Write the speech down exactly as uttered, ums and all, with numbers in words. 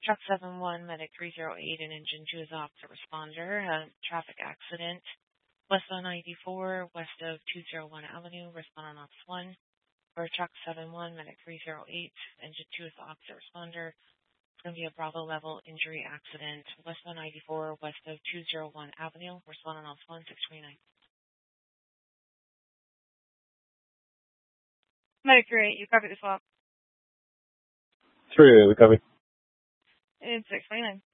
Truck seven one, Medic three zero eight, and Engine two is off to responder. Uh, traffic accident. West of ninety-four, west of two oh one Avenue, respond on Ops one. For Truck seven one, Medic three zero eight, Engine two is off to responder. It's going to be a Bravo level injury accident. West of ninety-four, west of two oh one Avenue, respond on Ops one, six twenty-nine. Medic three eight, you copy the swap. three, we copy. It's six twenty-nine.